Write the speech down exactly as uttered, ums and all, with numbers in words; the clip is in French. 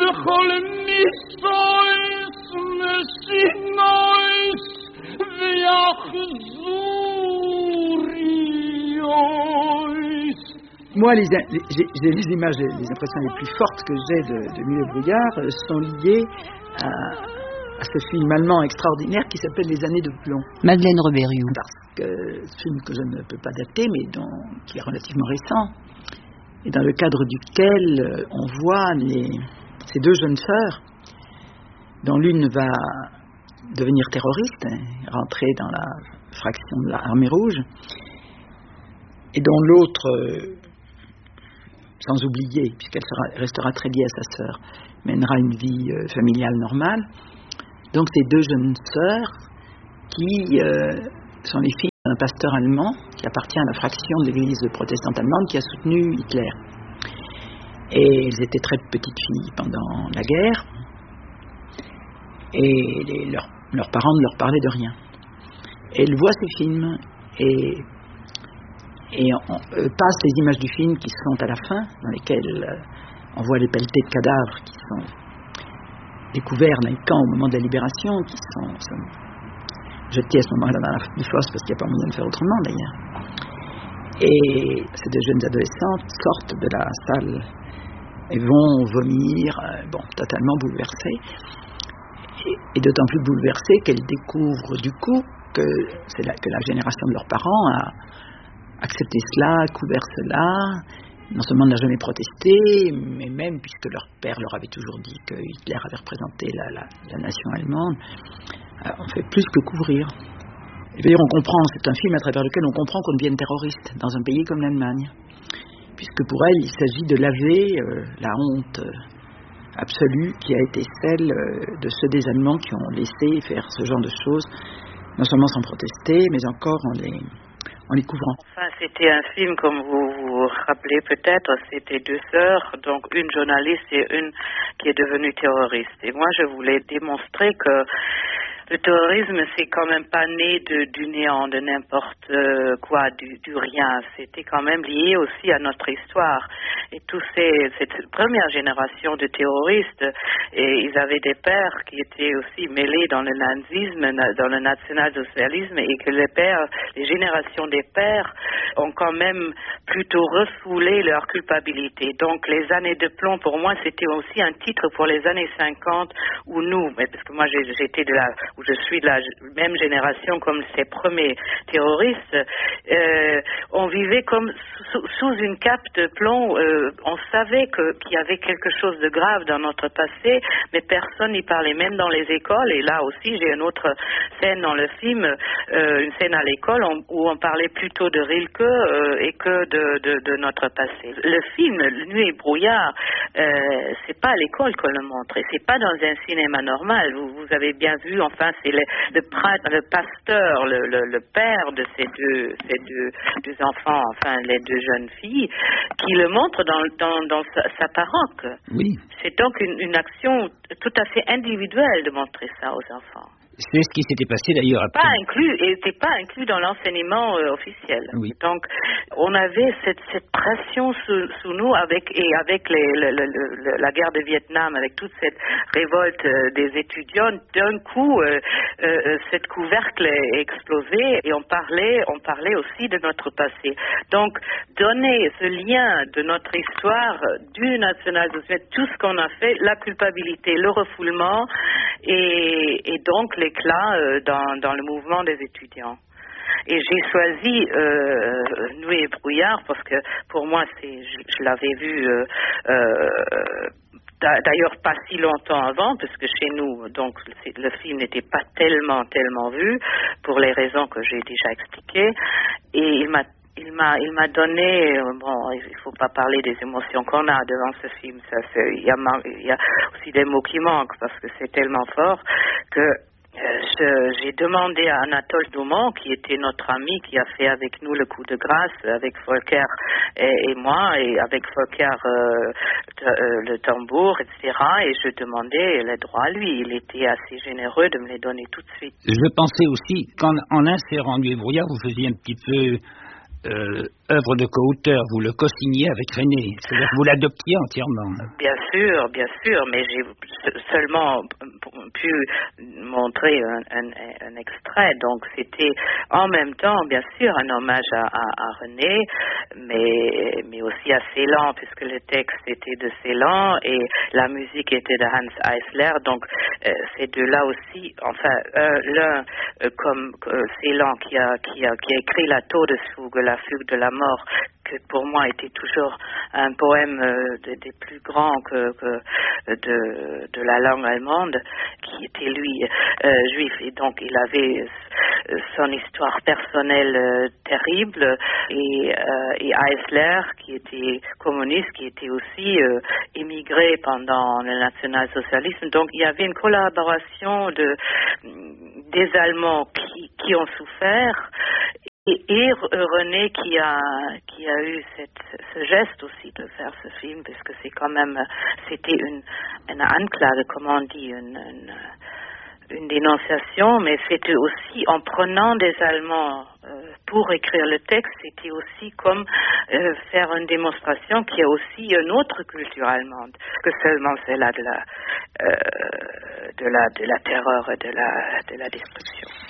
Moi, les, les, j'ai, les images, les impressions les plus fortes que j'ai de, de Nuit et brouillard euh, sont liées à, à ce film allemand extraordinaire qui s'appelle Les années de plomb. Madeleine Rebériou. Parce que ce film que je ne peux pas dater, mais dont, qui est relativement récent, et dans le cadre duquel euh, on voit les, ces deux jeunes sœurs, dont l'une va devenir terroriste, hein, rentrer dans la fraction de l'armée rouge, et dont l'autre, euh, sans oublier, puisqu'elle sera, restera très liée à sa sœur, mènera une vie euh, familiale normale. Donc ces deux jeunes sœurs qui euh, sont les filles d'un pasteur allemand qui appartient à la fraction de l'église protestante allemande qui a soutenu Hitler. Et elles étaient très petites filles pendant la guerre, et les, leurs, leurs parents ne leur parlaient de rien. Et elles voient ces films, et Et on euh, passe les images du film qui sont à la fin, dans lesquelles euh, on voit les pelletés de cadavres qui sont découverts dans les camps au moment de la libération, qui sont, sont jetés à ce moment-là dans la fosse parce qu'il n'y a pas moyen de faire autrement d'ailleurs. Et ces deux jeunes adolescentes sortent de la salle et vont vomir, euh, bon, totalement bouleversées. Et, et d'autant plus bouleversées qu'elles découvrent du coup que, c'est la, que la génération de leurs parents a accepté cela, couvert cela, non seulement n'a jamais protesté, mais même, puisque leur père leur avait toujours dit que Hitler avait représenté la, la, la nation allemande, euh, on fait plus que couvrir. Et d'ailleurs, on comprend, c'est un film à travers lequel on comprend qu'on devienne terroriste dans un pays comme l'Allemagne, puisque pour elle, il s'agit de laver euh, la honte absolue qui a été celle euh, de ceux des Allemands qui ont laissé faire ce genre de choses, non seulement sans protester, mais encore en les... en les couvrant. Enfin, c'était un film, comme vous vous rappelez peut-être, c'était deux sœurs, donc une journaliste et une qui est devenue terroriste. Et moi, je voulais démontrer que le terrorisme, c'est quand même pas né de, du néant, de n'importe quoi, du, du rien. C'était quand même lié aussi à notre histoire. Et tous ces, cette première génération de terroristes, et ils avaient des pères qui étaient aussi mêlés dans le nazisme, dans le national-socialisme, et que les pères, les générations des pères ont quand même plutôt refoulé leur culpabilité. Donc les années de plomb, pour moi, c'était aussi un titre pour les années cinquante où nous, mais parce que moi j'étais de la, où je suis de la même génération comme ces premiers terroristes, euh, on vivait comme sous, sous une cape de plomb. Euh, on savait que, qu'il y avait quelque chose de grave dans notre passé, mais personne n'y parlait, même dans les écoles. Et là aussi, j'ai une autre scène dans le film, euh, une scène à l'école on, où on parlait plutôt de Rilke euh, et que de, de, de notre passé. Le film Nuit et brouillard, euh, c'est pas à l'école qu'on le montre, et c'est pas dans un cinéma normal. Vous, vous avez bien vu, enfin, c'est le, le, le pasteur, le, le, le père de ces deux, ces deux, deux enfants, enfin les deux jeunes filles, qui le montre dans, dans, dans sa, sa paroque. Oui. C'est donc une, une action tout à fait individuelle de montrer ça aux enfants. C'est ce qui s'était passé d'ailleurs après. Pas inclus, et n'était pas inclus dans l'enseignement euh, officiel. Oui. Donc, on avait cette, cette pression sous, sous nous avec et avec les, le, le, le, la guerre de Vietnam, avec toute cette révolte euh, des étudiants. D'un coup, euh, euh, cette couvercle est explosée et on parlait, on parlait aussi de notre passé. Donc, donner ce lien de notre histoire, du national-socialisme, tout ce qu'on a fait, la culpabilité, le refoulement et, et donc l'éclat euh, dans, dans le mouvement des étudiants. Et j'ai choisi euh, Nuit et brouillard parce que pour moi, c'est, je, je l'avais vu euh, euh, d'ailleurs pas si longtemps avant, parce que chez nous, donc le film n'était pas tellement, tellement vu pour les raisons que j'ai déjà expliquées. Et il m'a Il m'a, il m'a donné, bon, il faut pas parler des émotions qu'on a devant ce film, ça, c'est, il y a, il y a aussi des mots qui manquent parce que c'est tellement fort que euh, je, j'ai demandé à Anatole Daumont, qui était notre ami, qui a fait avec nous le coup de grâce, avec Volker et, et moi, et avec Volker euh, t- euh, le tambour, et cetera. Et je demandais les droits à lui. Il était assez généreux de me les donner tout de suite. Je pensais aussi qu'en en insérant Nuit et brouillard, vous faisiez un petit peu euh, œuvre de co-auteur, vous le co-signez avec René, c'est-à-dire que vous l'adoptiez entièrement. Bien sûr, bien sûr, mais j'ai seulement pu montrer un, un, un extrait, donc c'était en même temps, bien sûr, un hommage à, à, à René, mais, mais aussi à Celan, puisque le texte était de Celan et la musique était de Hans Eisler, donc euh, ces deux-là aussi, enfin, euh, l'un euh, comme euh, Celan qui a, qui, a, qui a écrit la Todesfuge, la fugue de la mort, que pour moi était toujours un poème euh, de, des plus grands que, que de, de la langue allemande, qui était lui euh, juif, et donc il avait euh, son histoire personnelle euh, terrible, et, euh, et Eisler qui était communiste, qui était aussi euh, émigré pendant le national-socialisme, donc il y avait une collaboration de des Allemands qui, qui ont souffert. Et, et René qui a qui a eu cette, ce geste aussi de faire ce film, parce que c'est quand même c'était une une anklage, comment on dit, une, une une dénonciation, mais c'était aussi en prenant des Allemands euh, pour écrire le texte, c'était aussi comme euh, faire une démonstration qu'il y a aussi une autre culture allemande que seulement celle-là de la euh, de la de la terreur et de la de la destruction.